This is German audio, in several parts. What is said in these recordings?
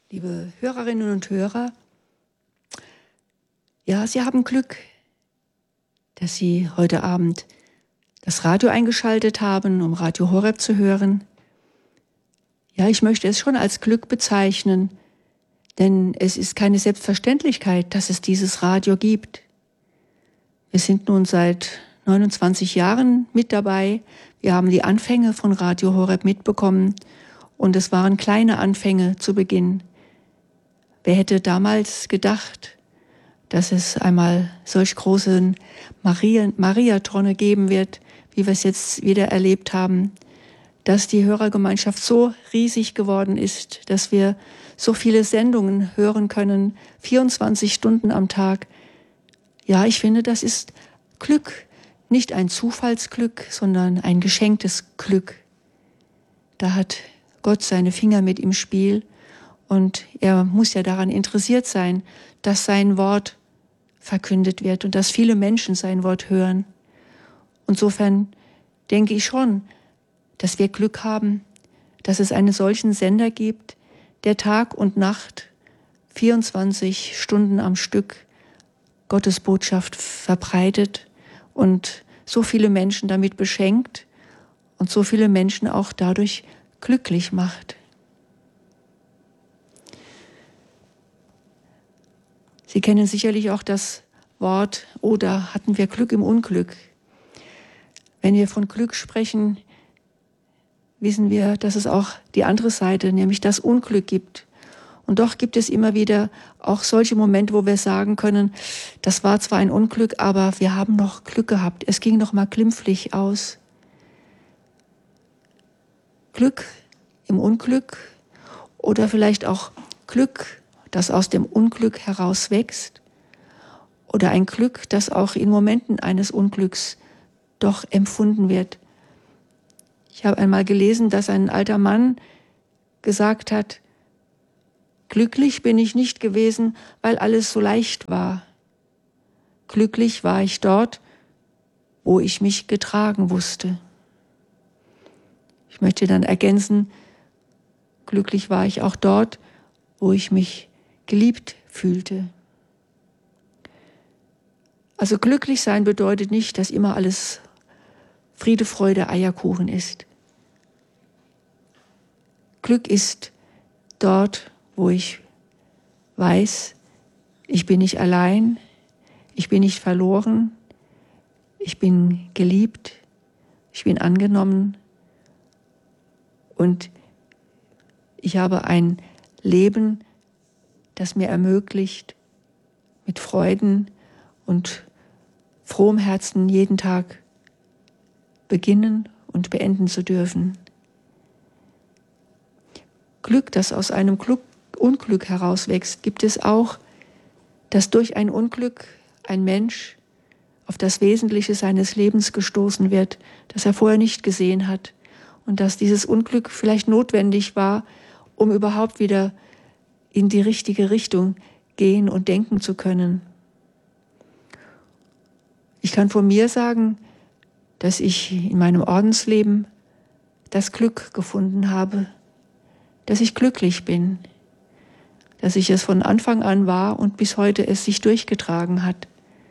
Liebe Hörerinnen und Hörer, ja, Sie haben Glück, dass Sie heute Abend das Radio eingeschaltet haben, um Radio Horeb zu hören. Ja, ich möchte es schon als Glück bezeichnen, denn es ist keine Selbstverständlichkeit, dass es dieses Radio gibt. Wir sind nun seit 29 Jahren mit dabei. Wir haben die Anfänge von Radio Horeb mitbekommen und es waren kleine Anfänge zu Beginn. Wer hätte damals gedacht, dass es einmal solch großen Mariatronne geben wird, wie wir es jetzt wieder erlebt haben, dass die Hörergemeinschaft so riesig geworden ist, dass wir so viele Sendungen hören können, 24 Stunden am Tag. Ja, ich finde, das ist Glück, nicht ein Zufallsglück, sondern ein geschenktes Glück. Da hat Gott seine Finger mit im Spiel und er muss ja daran interessiert sein, dass sein Wort verkündet wird und dass viele Menschen sein Wort hören. Insofern denke ich schon, dass wir Glück haben, dass es einen solchen Sender gibt, der Tag und Nacht 24 Stunden am Stück Gottes Botschaft verbreitet und so viele Menschen damit beschenkt und so viele Menschen auch dadurch glücklich macht. Sie kennen sicherlich auch das Wort, oder hatten wir Glück im Unglück? Wenn wir von Glück sprechen, wissen wir, dass es auch die andere Seite, nämlich das Unglück gibt. Und doch gibt es immer wieder auch solche Momente, wo wir sagen können, das war zwar ein Unglück, aber wir haben noch Glück gehabt. Es ging noch mal glimpflich aus. Glück im Unglück oder vielleicht auch Glück, das aus dem Unglück heraus wächst, oder ein Glück, das auch in Momenten eines Unglücks doch empfunden wird. Ich habe einmal gelesen, dass ein alter Mann gesagt hat, glücklich bin ich nicht gewesen, weil alles so leicht war. Glücklich war ich dort, wo ich mich getragen wusste. Ich möchte dann ergänzen, glücklich war ich auch dort, wo ich mich geliebt fühlte. Also glücklich sein bedeutet nicht, dass immer alles Friede, Freude, Eierkuchen ist. Glück ist dort, wo ich weiß, ich bin nicht allein, ich bin nicht verloren, ich bin geliebt, ich bin angenommen und ich habe ein Leben, das mir ermöglicht, mit Freuden und frohem Herzen jeden Tag beginnen und beenden zu dürfen. Glück, das aus einem Unglück herauswächst, gibt es auch, dass durch ein Unglück ein Mensch auf das Wesentliche seines Lebens gestoßen wird, das er vorher nicht gesehen hat und dass dieses Unglück vielleicht notwendig war, um überhaupt wieder in die richtige Richtung gehen und denken zu können. Ich kann von mir sagen, dass ich in meinem Ordensleben das Glück gefunden habe, dass ich glücklich bin, dass ich es von Anfang an war und bis heute es sich durchgetragen hat.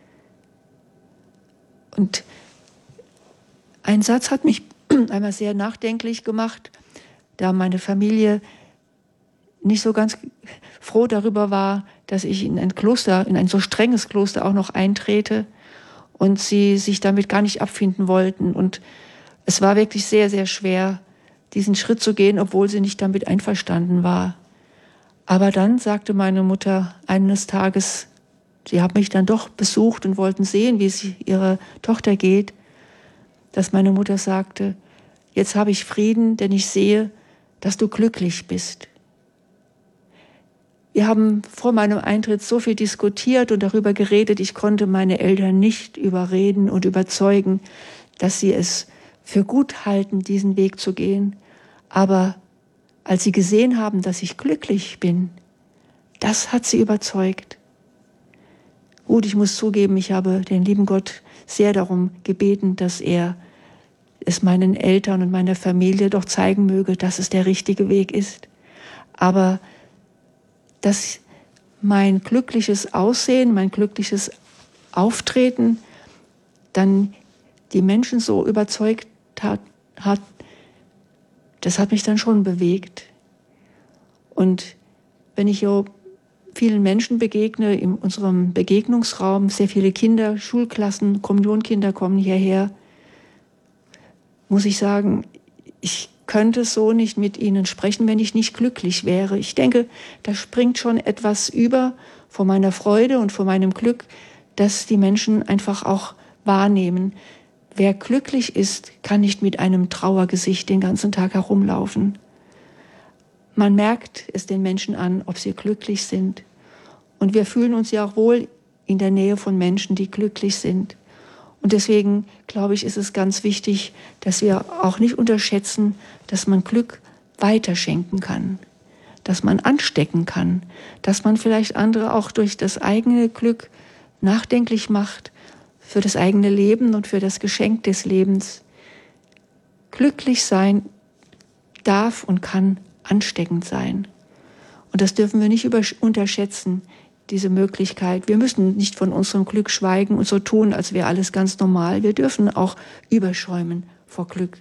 Und ein Satz hat mich einmal sehr nachdenklich gemacht, da meine Familie nicht so ganz froh darüber war, dass ich in ein Kloster, in ein so strenges Kloster auch noch eintrete und sie sich damit gar nicht abfinden wollten. Und es war wirklich sehr, sehr schwer, diesen Schritt zu gehen, obwohl sie nicht damit einverstanden war. Aber dann sagte meine Mutter eines Tages, sie haben mich dann doch besucht und wollten sehen, wie es ihrer Tochter geht, dass meine Mutter sagte, jetzt habe ich Frieden, denn ich sehe, dass du glücklich bist. Wir haben vor meinem Eintritt so viel diskutiert und darüber geredet, ich konnte meine Eltern nicht überreden und überzeugen, dass sie es für gut halten, diesen Weg zu gehen. Aber als sie gesehen haben, dass ich glücklich bin, das hat sie überzeugt. Gut, ich muss zugeben, ich habe den lieben Gott sehr darum gebeten, dass er es meinen Eltern und meiner Familie doch zeigen möge, dass es der richtige Weg ist. Aber dass mein glückliches Aussehen, mein glückliches Auftreten dann die Menschen so überzeugt hat, das hat mich dann schon bewegt. Und wenn ich so vielen Menschen begegne, in unserem Begegnungsraum, sehr viele Kinder, Schulklassen, Kommunionkinder kommen hierher, muss ich sagen, ich könnte so nicht mit ihnen sprechen, wenn ich nicht glücklich wäre. Ich denke, da springt schon etwas über vor meiner Freude und vor meinem Glück, dass die Menschen einfach auch wahrnehmen. Wer glücklich ist, kann nicht mit einem Trauergesicht den ganzen Tag herumlaufen. Man merkt es den Menschen an, ob sie glücklich sind. Und wir fühlen uns ja auch wohl in der Nähe von Menschen, die glücklich sind. Und deswegen, glaube ich, ist es ganz wichtig, dass wir auch nicht unterschätzen, dass man Glück weiterschenken kann, dass man anstecken kann, dass man vielleicht andere auch durch das eigene Glück nachdenklich macht für das eigene Leben und für das Geschenk des Lebens. Glücklich sein darf und kann ansteckend sein. Und das dürfen wir nicht unterschätzen, diese Möglichkeit. Wir müssen nicht von unserem Glück schweigen und so tun, als wäre alles ganz normal. Wir dürfen auch überschäumen vor Glück.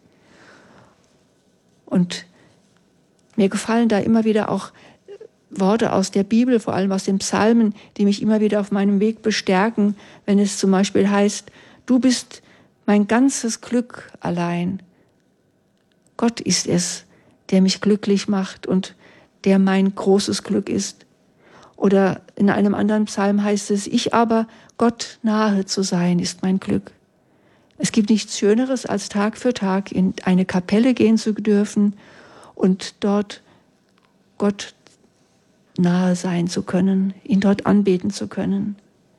Und mir gefallen da immer wieder auch Worte aus der Bibel, vor allem aus den Psalmen, die mich immer wieder auf meinem Weg bestärken, wenn es zum Beispiel heißt, du bist mein ganzes Glück allein. Gott ist es, der mich glücklich macht und der mein großes Glück ist. Oder in einem anderen Psalm heißt es, ich aber, Gott nahe zu sein, ist mein Glück. Es gibt nichts Schöneres, als Tag für Tag in eine Kapelle gehen zu dürfen und dort Gott nahe sein zu können, ihn dort anbeten zu können.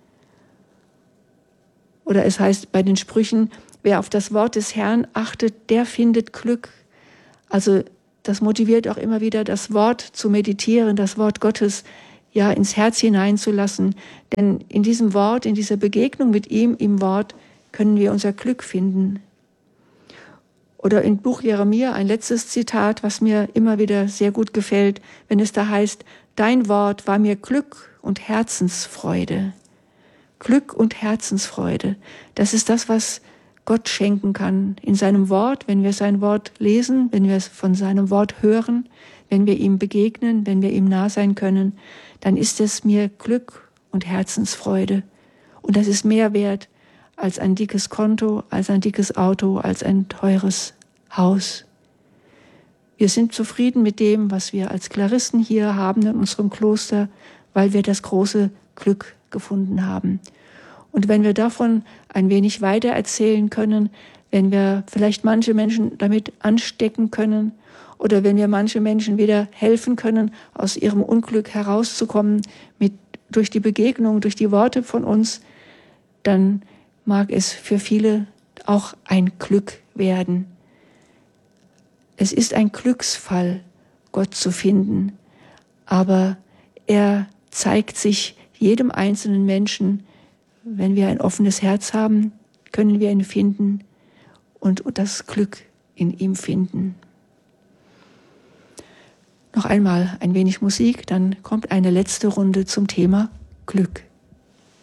Oder es heißt bei den Sprüchen, wer auf das Wort des Herrn achtet, der findet Glück. Also das motiviert auch immer wieder, das Wort zu meditieren, das Wort Gottes ja ins Herz hineinzulassen. Denn in diesem Wort, in dieser Begegnung mit ihm im Wort, können wir unser Glück finden. Oder im Buch Jeremia ein letztes Zitat, was mir immer wieder sehr gut gefällt, wenn es da heißt, dein Wort war mir Glück und Herzensfreude. Glück und Herzensfreude, das ist das, was Gott schenken kann in seinem Wort, wenn wir sein Wort lesen, wenn wir es von seinem Wort hören, wenn wir ihm begegnen, wenn wir ihm nah sein können, dann ist es mir Glück und Herzensfreude. Und das ist mehr wert als ein dickes Konto, als ein dickes Auto, als ein teures Haus. Wir sind zufrieden mit dem, was wir als Klaristen hier haben in unserem Kloster, weil wir das große Glück gefunden haben. Und wenn wir davon ein wenig weiter erzählen können, wenn wir vielleicht manche Menschen damit anstecken können oder wenn wir manche Menschen wieder helfen können, aus ihrem Unglück herauszukommen, durch die Begegnung, durch die Worte von uns, dann mag es für viele auch ein Glück werden. Es ist ein Glücksfall, Gott zu finden, aber er zeigt sich jedem einzelnen Menschen. Wenn wir ein offenes Herz haben, können wir ihn finden und das Glück in ihm finden. Noch einmal ein wenig Musik, dann kommt eine letzte Runde zum Thema Glück.